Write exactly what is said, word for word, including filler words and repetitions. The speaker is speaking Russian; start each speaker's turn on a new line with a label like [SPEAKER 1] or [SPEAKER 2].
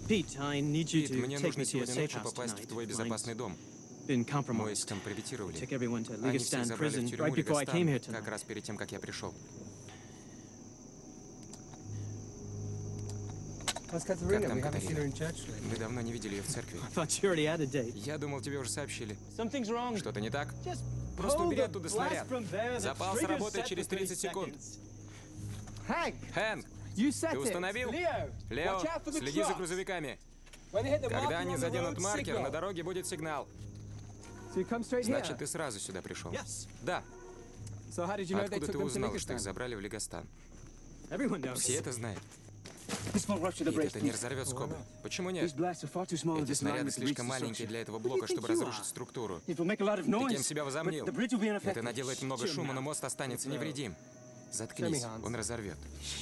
[SPEAKER 1] Pete, I need you
[SPEAKER 2] Пит,
[SPEAKER 1] to
[SPEAKER 2] мне
[SPEAKER 1] take
[SPEAKER 2] нужно
[SPEAKER 1] me to your
[SPEAKER 2] сегодня
[SPEAKER 1] safe
[SPEAKER 2] ночью
[SPEAKER 1] house
[SPEAKER 2] попасть в
[SPEAKER 1] tonight.
[SPEAKER 2] твой
[SPEAKER 1] Mine's
[SPEAKER 2] безопасный дом.
[SPEAKER 1] been
[SPEAKER 2] Мой
[SPEAKER 1] compromised.
[SPEAKER 2] скомпрометировали.
[SPEAKER 1] Took everyone to
[SPEAKER 2] Они всех
[SPEAKER 1] Ligastan
[SPEAKER 2] забрали в
[SPEAKER 1] prison
[SPEAKER 2] тюрьму
[SPEAKER 1] right before I came here
[SPEAKER 2] Лигастан, как
[SPEAKER 1] tonight.
[SPEAKER 2] раз перед тем, как я пришел.
[SPEAKER 3] How's
[SPEAKER 2] Как
[SPEAKER 3] Katerina?
[SPEAKER 2] там
[SPEAKER 3] We haven't seen her in
[SPEAKER 2] Катарина?
[SPEAKER 3] church lately.
[SPEAKER 2] Мы давно не видели ее в церкви.
[SPEAKER 1] I thought you already had a date.
[SPEAKER 2] Я думал, тебе уже сообщили.
[SPEAKER 1] Something's wrong.
[SPEAKER 2] Что-то не так?
[SPEAKER 1] Just
[SPEAKER 2] Просто
[SPEAKER 1] pull
[SPEAKER 2] убери
[SPEAKER 1] the
[SPEAKER 2] оттуда
[SPEAKER 1] blast
[SPEAKER 2] снаряд.
[SPEAKER 1] from there. The
[SPEAKER 2] Запал
[SPEAKER 1] trigger's
[SPEAKER 2] сработает
[SPEAKER 1] set
[SPEAKER 2] через
[SPEAKER 1] for thirty
[SPEAKER 2] тридцать секунд.
[SPEAKER 1] seconds.
[SPEAKER 3] Hank,
[SPEAKER 2] Хэнк,
[SPEAKER 3] you set
[SPEAKER 2] ты
[SPEAKER 3] it.
[SPEAKER 2] установил?
[SPEAKER 3] Leo,
[SPEAKER 2] Лео,
[SPEAKER 3] watch out for the
[SPEAKER 2] следи за
[SPEAKER 3] trucks.
[SPEAKER 2] грузовиками.
[SPEAKER 3] When they hit the
[SPEAKER 2] Когда
[SPEAKER 3] marker
[SPEAKER 2] они
[SPEAKER 3] on the
[SPEAKER 2] заденут
[SPEAKER 3] road,
[SPEAKER 2] маркер,
[SPEAKER 3] signal.
[SPEAKER 2] на дороге будет сигнал.
[SPEAKER 3] So you come straight
[SPEAKER 2] Значит,
[SPEAKER 3] here.
[SPEAKER 2] ты сразу сюда пришел.
[SPEAKER 1] Yes.
[SPEAKER 2] Да.
[SPEAKER 3] So how did you know they
[SPEAKER 2] Откуда
[SPEAKER 3] took
[SPEAKER 2] ты
[SPEAKER 3] them to
[SPEAKER 2] узнал, что их
[SPEAKER 3] Ligastan?
[SPEAKER 2] забрали в Лигастан?
[SPEAKER 1] Everyone knows.
[SPEAKER 2] Все это знают.
[SPEAKER 4] This won't rupture the
[SPEAKER 2] Пит,
[SPEAKER 4] brakes,
[SPEAKER 2] это не
[SPEAKER 4] Pete.
[SPEAKER 2] разорвет скобы. Почему
[SPEAKER 4] These
[SPEAKER 2] нет?
[SPEAKER 4] blasts are far too small in
[SPEAKER 2] Эти
[SPEAKER 4] this
[SPEAKER 2] снаряды
[SPEAKER 4] alignment to reach
[SPEAKER 2] слишком
[SPEAKER 4] the
[SPEAKER 2] маленькие
[SPEAKER 4] structure.
[SPEAKER 2] для этого блока, чтобы разрушить структуру.
[SPEAKER 4] It will make a lot of
[SPEAKER 2] Ты
[SPEAKER 4] noise,
[SPEAKER 2] кем себя
[SPEAKER 4] but
[SPEAKER 2] возомнил?
[SPEAKER 4] the bridge will be
[SPEAKER 2] Это
[SPEAKER 4] unaffected.
[SPEAKER 2] наделает много шума, но мост останется невредим. Заткнись, он разорвет.